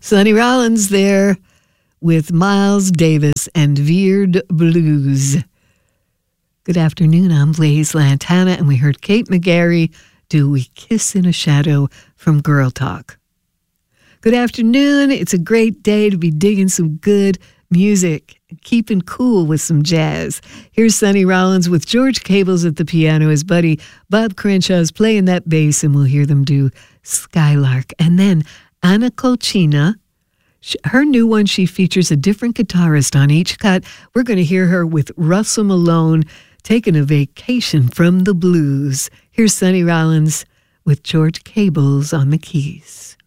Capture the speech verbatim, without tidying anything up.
Sonny Rollins there with Miles Davis and Veered Blues. Good afternoon, I'm Blaze Lantana, and we heard Kate McGarry do We Kiss in a Shadow from Girl Talk. Good afternoon, it's a great day to be digging some good music, keeping cool with some jazz. Here's Sonny Rollins with George Cables at the piano. His buddy Bob Crenshaw's playing that bass, and we'll hear them do Skylark. And then Anna Colchina, her new one, she features a different guitarist on each cut. We're going to hear her with Russell Malone, taking a vacation from the blues. Here's Sonny Rollins with George Cables on the keys.